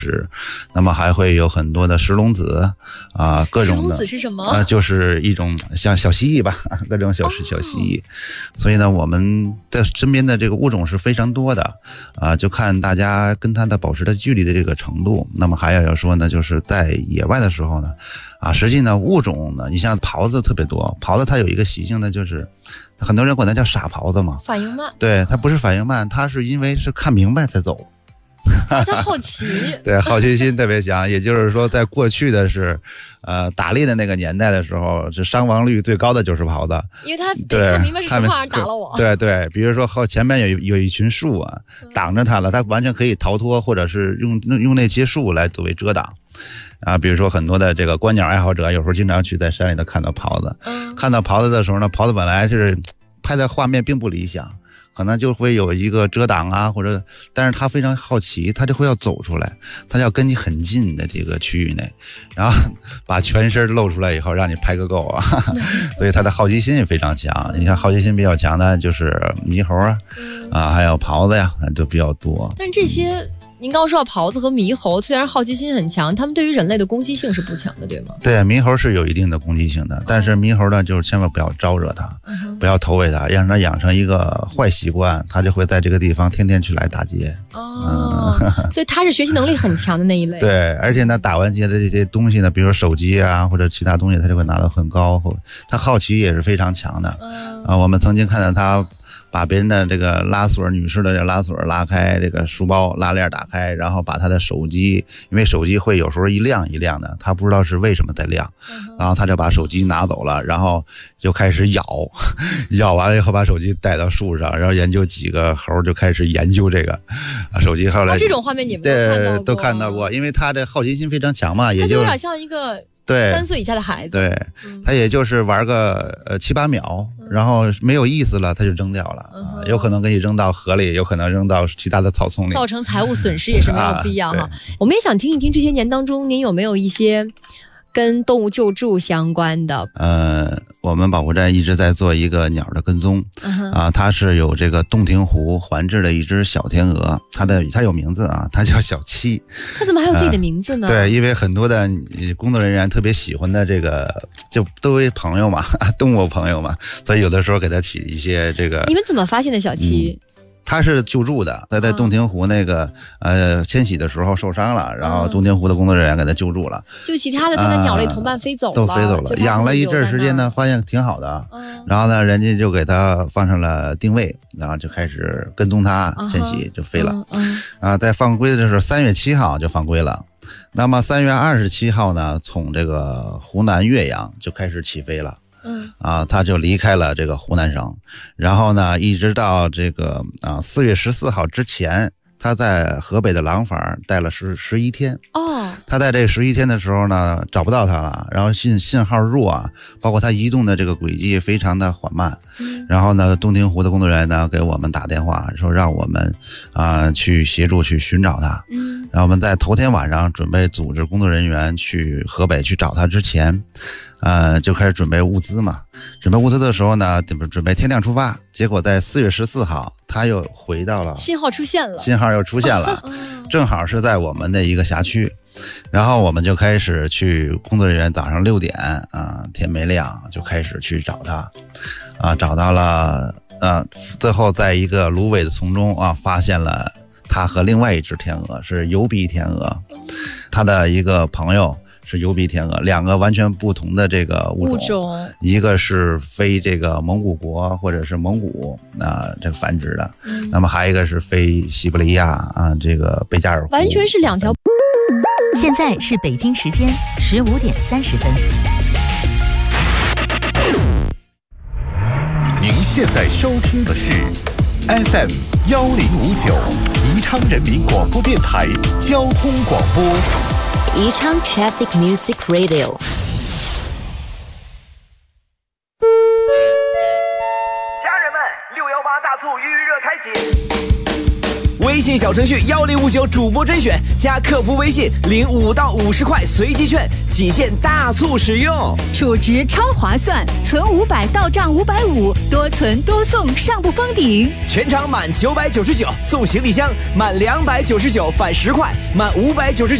那么还会有很多的石龙子啊，各种的。石龙子是什么？ 就是一种像小蜥蜴吧，各种小蜥蜴。所以呢，我们在身边的这个物种是非常多的啊，就看大家跟它的保持的距离的这个程度。那么还要说呢，就是在野外的时候呢，啊，实际呢物种呢，你像狍子特别多，狍子它有一个习性呢，就是很多人管它叫傻狍子嘛， 反应慢。 对，它不是反应慢，它是因为是看明白才走。 他好奇， 对，好奇心特别强。也就是说，在过去的是，打猎的那个年代的时候，这伤亡率最高的就是狍子，因为他得看明白是什么玩意儿打了我。 对，比如说前面有一群树啊，挡着它了，它完全可以逃脱，或者是用那些树来作为遮挡。啊，比如说很多的这个观鸟爱好者，有时候经常去在山里头看到狍子，看到狍子的时候呢，狍子本来是拍的画面并不理想。可能就会有一个遮挡啊，或者，但是他非常好奇，他就会要走出来，他要跟你很近的这个区域内，然后把全身露出来以后，让你拍个够啊，所以他的好奇心也非常强。你看好奇心比较强的就是猕猴啊，还有狍子呀，都比较多。 但这些。您刚刚说到狍子和猕猴，虽然好奇心很强，它们对于人类的攻击性是不强的，对吗？ 对，猕猴是有一定的攻击性的，但是猕猴呢，就是千万不要招惹它，不要投喂它，让它养成一个坏习惯，它就会在这个地方天天去来打劫。 所以它是学习能力很强的那一类。 对，而且呢，打完劫的这些东西呢，比如说手机啊或者其他东西，它就会拿到很高，它好奇也是非常强的。我们曾经看到它把别人的这个拉锁，女士的拉锁拉开，这个书包拉链打开，然后把她的手机，因为手机会有时候一亮一亮的，她不知道是为什么在亮，然后她就把手机拿走了，然后就开始咬完了以后把手机带到树上，然后研究几个猴就开始研究这个手机。后来这种画面你们都看到过，因为她的好奇心非常强嘛，也就有点像一个3岁以下的孩子。 对，他也就是玩个7、8秒，然后没有意思了，他就扔掉了。有可能给你扔到河里，有可能扔到其他的草丛里， 造成财务损失也是没有必要哈。我们也想听一听这些年当中，您有没有一些跟动物救助相关的？ 我们保护站一直在做一个鸟的跟踪，它是有这个洞庭湖环制的一只小天鹅，它有名字啊，它叫小七。 它怎么还有自己的名字呢？ 对，因为很多的工作人员特别喜欢的这个，就都为朋友嘛，动物朋友嘛，所以有的时候给它起一些这个。 你们怎么发现的小七？ 他是救助的，他在洞庭湖那个迁徙的时候受伤了，然后洞庭湖的工作人员给他救助了。 就其他的他的鸟类同伴飞走了， 都飞走了，养了一阵时间呢，发现挺好的，然后呢，人家就给他放上了定位，然后就开始跟踪他迁徙，就飞了。在放归的时候，3月7号就放归了。那么3月27号呢，从这个湖南岳阳就开始起飞了。他就离开了这个湖南省，然后呢，一直到这个4月14号之前，他在河北的廊坊待了11天。他在这11天的时候呢，找不到他了，然后信号弱啊，包括他移动的这个轨迹非常的缓慢。然后呢，洞庭湖的工作人员呢给我们打电话说让我们去协助去寻找他。然后我们在头天晚上准备组织工作人员去河北去找他之前，就开始准备物资嘛。准备物资的时候呢，准备天亮出发，结果在4月14号他又回到了， 信号又出现了，正好是在我们的一个辖区。然后我们就开始去，工作人员早上6点天没亮就开始去找他，找到了，最后在一个芦苇的丛中发现了他和另外一只天鹅，是疣鼻天鹅，他的一个朋友是疣鼻天鹅，两个完全不同的这个物种，一个是飞这个蒙古国或者是蒙古这个繁殖的，那么还有一个是飞西伯利亚这个贝加尔湖， 完全是2条。 现在是北京时间15点30分。 您现在收听的是 FM 1059宜昌人民广播电台交通广播。 宜昌 Traffic Music Radio。 家人们，618大促预热开启。 微信小程序1059主播甄选，加客服微信领5到50块随机券，仅限大促使用， 储值超划算，存500到账550，多存多送，上不封顶。 全场满999送行李箱，满299返10块，满599